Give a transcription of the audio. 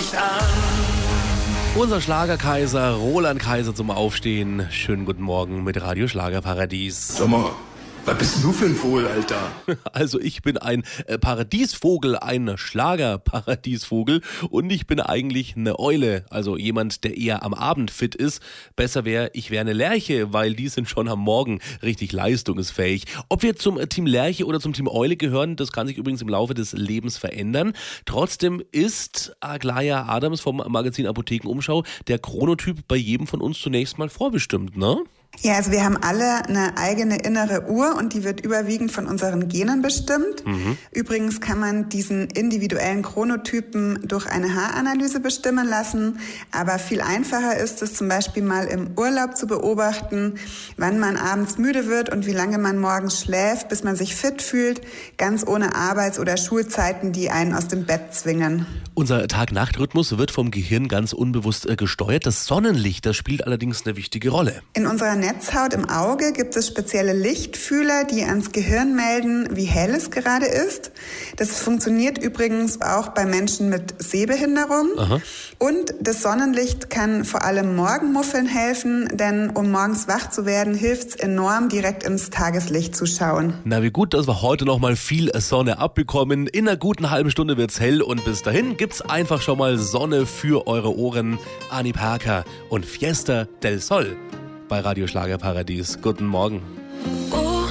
nicht an. Unser Schlagerkaiser Roland Kaiser zum Aufstehen. Schönen guten Morgen mit Radio Schlagerparadies. Sag mal, was bist denn du für ein Vogel, Alter? Also ich bin ein Paradiesvogel, ein Schlagerparadiesvogel und ich bin eigentlich eine Eule, also jemand, der eher am Abend fit ist. Besser wäre, ich wäre eine Lerche, weil die sind schon am Morgen richtig leistungsfähig. Ob wir zum Team Lerche oder zum Team Eule gehören, das kann sich übrigens im Laufe des Lebens verändern. Trotzdem ist Aglaya Adams vom Magazin Apothekenumschau der Chronotyp bei jedem von uns zunächst mal vorbestimmt, ne? Ja, also wir haben alle eine eigene innere Uhr und die wird überwiegend von unseren Genen bestimmt. Übrigens kann man diesen individuellen Chronotypen durch eine Haaranalyse bestimmen lassen, aber viel einfacher ist es zum Beispiel mal im Urlaub zu beobachten, wann man abends müde wird und wie lange man morgens schläft, bis man sich fit fühlt, ganz ohne Arbeits- oder Schulzeiten, die einen aus dem Bett zwingen. Unser Tag-Nacht-Rhythmus wird vom Gehirn ganz unbewusst gesteuert. Das Sonnenlicht, das spielt allerdings eine wichtige Rolle. In unserer Netzhaut im Auge gibt es spezielle Lichtfühler, die ans Gehirn melden, wie hell es gerade ist. Das funktioniert übrigens auch bei Menschen mit Sehbehinderung. Aha. Und das Sonnenlicht kann vor allem Morgenmuffeln helfen, denn um morgens wach zu werden, hilft es enorm, direkt ins Tageslicht zu schauen. Na, wie gut, dass wir heute noch mal viel Sonne abbekommen. In einer guten halben Stunde wird's hell und bis dahin gibt's einfach schon mal Sonne für eure Ohren. Ani Parker und Fiesta del Sol bei Radio Schlagerparadies. Guten Morgen.